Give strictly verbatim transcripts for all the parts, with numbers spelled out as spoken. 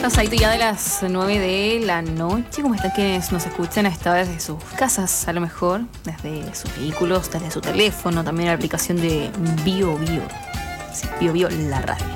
Pasadito ya de las nueve de la noche, como están quienes nos escuchan a esta hora desde sus casas, a lo mejor, desde sus vehículos, desde su teléfono, también la aplicación de Bio Bio, sí, Bio Bio, la radio.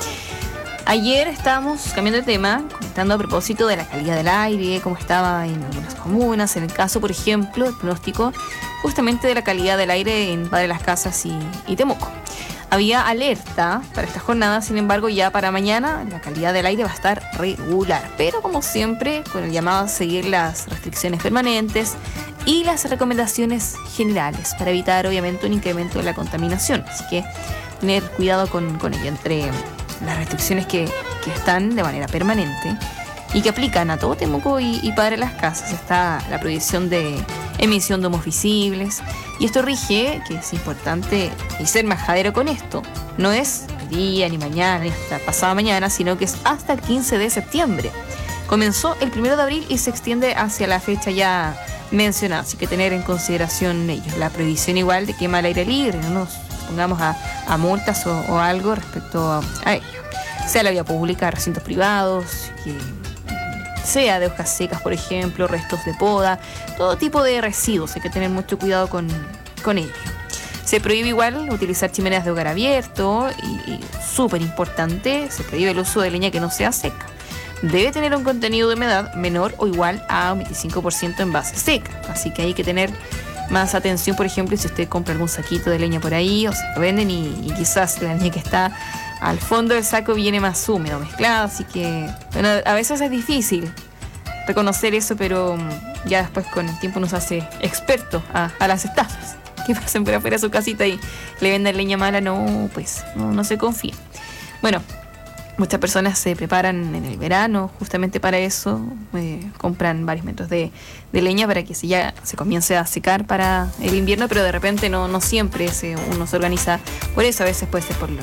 Ayer estábamos cambiando de tema, comentando a propósito de la calidad del aire, cómo estaba en algunas comunas, en el caso, por ejemplo, el pronóstico justamente de la calidad del aire en Padre Las Casas y, y Temuco. Había alerta para esta jornada, sin embargo, ya para mañana la calidad del aire va a estar regular, pero como siempre, con el llamado a seguir las restricciones permanentes y las recomendaciones generales para evitar, obviamente, un incremento de la contaminación. Así que tener cuidado con, con ello, entre las restricciones que, que están de manera permanente y que aplican a todo Temuco y, y Padre Las Casas. Está la prohibición de emisión de humos visibles, y esto rige, que es importante, y ser majadero con esto, no es día ni mañana ni hasta pasado mañana, sino que es hasta el quince de septiembre. Comenzó el primero de abril y se extiende hacia la fecha ya mencionada, así que tener en consideración ellos. La prohibición igual de quema al aire libre, no nos pongamos a, a multas o, o algo respecto a, a ello. Sea la vía pública, recintos privados, que sea de hojas secas, por ejemplo, restos de poda, todo tipo de residuos, hay que tener mucho cuidado con, con ello. Se prohíbe igual utilizar chimeneas de hogar abierto y, y súper importante, se prohíbe el uso de leña que no sea seca. Debe tener un contenido de humedad menor o igual a un veinticinco por ciento en base seca, así que hay que tener más atención, por ejemplo, si usted compra algún saquito de leña por ahí o se lo venden y, y quizás la leña que está al fondo del saco viene más húmedo, mezclado, así que bueno, a veces es difícil reconocer eso, pero ya después con el tiempo nos hace expertos a, a las estafas. Que pasen por afuera de su casita y le venden leña mala, no, pues no, no se confía. Bueno, muchas personas se preparan en el verano justamente para eso, eh, compran varios metros de, de leña para que si ya se comience a secar para el invierno, pero de repente no, no siempre se, uno se organiza por eso, a veces puede ser por los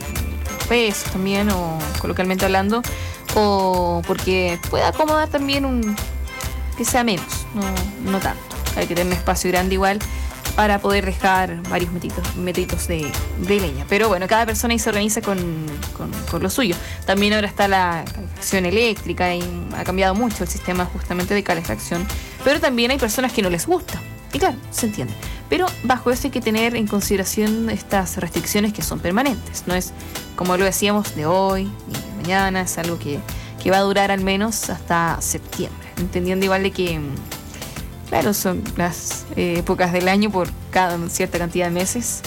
pesos también, o coloquialmente hablando, o porque puede acomodar también un que sea menos, no, no tanto. Hay que tener un espacio grande igual para poder dejar varios metritos, metritos de, de leña. Pero bueno, cada persona ahí se organiza con, con, con lo suyo. También ahora está la calefacción eléctrica y ha cambiado mucho el sistema justamente de calefacción. Pero también hay personas que no les gusta. Y claro, se entiende. Pero bajo eso hay que tener en consideración estas restricciones que son permanentes. No es, como lo decíamos, de hoy ni de mañana. Es algo que, que va a durar al menos hasta septiembre. Entendiendo igual de que, claro, son las eh, épocas del año por cada cierta cantidad de meses.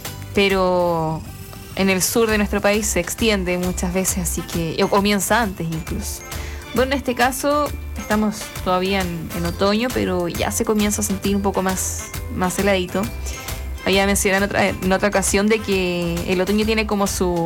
Pero en el sur de nuestro país se extiende muchas veces, así que o comienza antes incluso. Bueno, en este caso estamos todavía en, en otoño, pero ya se comienza a sentir un poco más, más heladito. Había mencionado en otra, en otra ocasión de que el otoño tiene como su,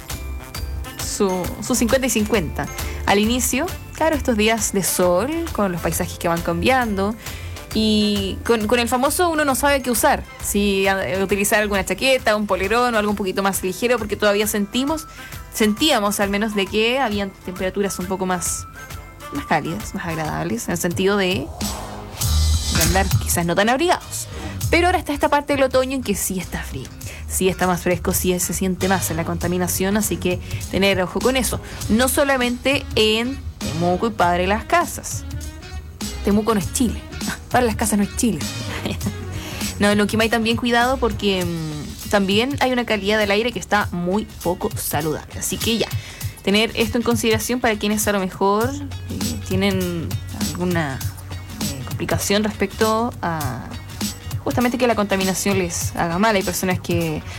su, su cincuenta y cincuenta. Al inicio, claro, estos días de sol, con los paisajes que van cambiando, y con, con el famoso uno no sabe qué usar, si utilizar alguna chaqueta, un polerón o algo un poquito más ligero, porque todavía sentimos, sentíamos al menos de que habían temperaturas un poco más, más cálidas, más agradables, en el sentido de, de andar quizás no tan abrigados. Pero ahora está esta parte del otoño en que sí está frío, sí está más fresco, sí se siente más en la contaminación, así que tener ojo con eso. No solamente en Temuco y Padre Las Casas. Temuco no es Chile. Padre Las Casas no es Chile. No, en Lonquimay también cuidado porque mmm, también hay una calidad del aire que está muy poco saludable. Así que ya, tener esto en consideración para quienes a lo mejor eh, tienen alguna eh, complicación respecto a justamente que la contaminación les haga mal. Hay personas que